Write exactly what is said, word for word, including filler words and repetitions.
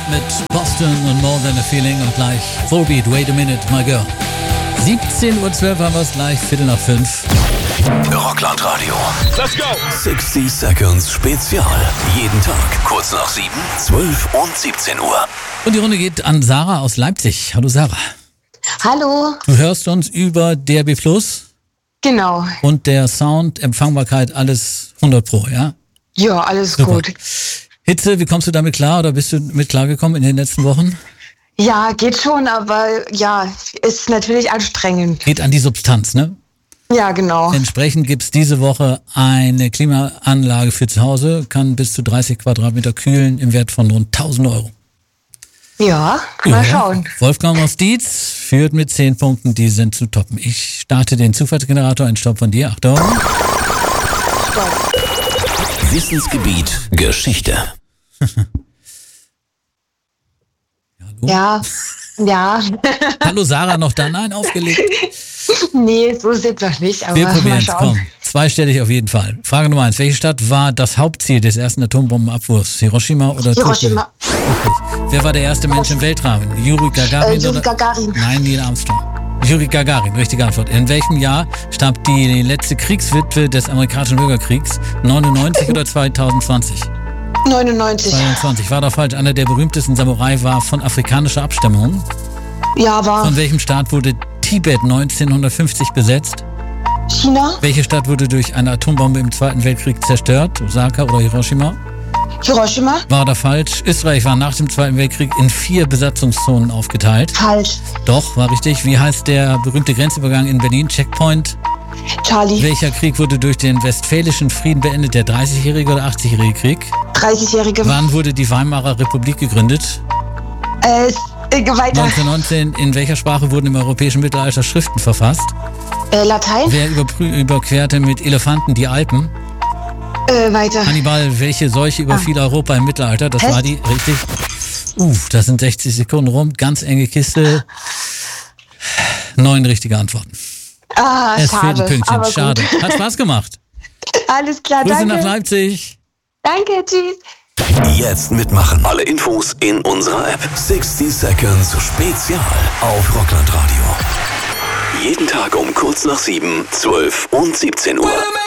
mit Boston und More Than a Feeling und gleich Volbeat, Wait a Minute, My Girl. siebzehn Uhr zwölf haben wir es gleich, Viertel nach fünf. Rockland Radio. Let's go! sixty Seconds Spezial. Jeden Tag, kurz nach sieben, zwölf und siebzehn Uhr. Und die Runde geht an Sarah aus Leipzig. Hallo Sarah. Hallo. Du hörst uns über D A B Plus. Genau. Und der Sound, Empfangbarkeit, alles hundert Pro, ja? Ja, alles Super. gut. Hitze, wie kommst du damit klar oder bist du mit klargekommen in den letzten Wochen? Ja, geht schon, aber ja, ist natürlich anstrengend. Geht an die Substanz, ne? Ja, genau. Entsprechend gibt's diese Woche eine Klimaanlage für zu Hause, kann bis zu dreißig Quadratmeter kühlen im Wert von rund tausend Euro. Ja, mal Ja. schauen. Wolfgang aus Dietz führt mit zehn Punkten, die sind zu toppen. Ich starte den Zufallsgenerator, ein Stopp von dir, Achtung. Stopp. Wissensgebiet Geschichte. Ja, ja. Hallo Sarah, noch da? Nein, aufgelegt. Nee, so ist es noch nicht, aber Wir mal probieren es, schauen. komm. Zweistellig auf jeden Fall. Frage Nummer eins. Welche Stadt war das Hauptziel des ersten Atombombenabwurfs? Hiroshima oder Tokio? Hiroshima. Okay. Wer war der erste Mensch im Weltraum? Juri Gagarin? Äh, Juri oder? Gagarin. Nein, Neil Armstrong. Juri Gagarin, richtige Antwort. In welchem Jahr starb die letzte Kriegswitwe des amerikanischen Bürgerkriegs? neunundneunzig oder zweitausendzwanzig? neunundneunzig. zweiundzwanzig. War doch falsch. Einer der berühmtesten Samurai war von afrikanischer Abstammung. Ja, war Von welchem Staat wurde Tibet neunzehnhundertfünfzig besetzt? China, Welche Stadt wurde durch eine Atombombe im Zweiten Weltkrieg zerstört? Osaka oder Hiroshima? Hiroshima. War da falsch? Österreich war nach dem Zweiten Weltkrieg in vier Besatzungszonen aufgeteilt. Falsch. Doch, war richtig. Wie heißt der berühmte Grenzübergang in Berlin? Checkpoint. Charlie. Welcher Krieg wurde durch den Westfälischen Frieden beendet? Der dreißigjährige oder achtzigjährige Krieg? dreißigjährige. Wann wurde die Weimarer Republik gegründet? Äh, äh, weiter. neunzehnhundertneunzehn. In welcher Sprache wurden im europäischen Mittelalter Schriften verfasst? Äh, Latein. Wer überprü- überquerte mit Elefanten die Alpen? Äh, weiter. Hannibal, welche Seuche überfiel Europa im Mittelalter? Das Pest? war die, richtig. Uff, das sind sechzig Sekunden rum. Ganz enge Kiste. Neun richtige Antworten. Ah, Es fehlt schade. ein Pünktchen. Aber Schade. Gut. Hat Spaß gemacht. Alles klar, Grüße danke. nach Leipzig. Danke, tschüss. Jetzt mitmachen. Alle Infos in unserer App. sixty Seconds Spezial auf Rockland Radio. Jeden Tag um kurz nach sieben, zwölf und siebzehn Uhr.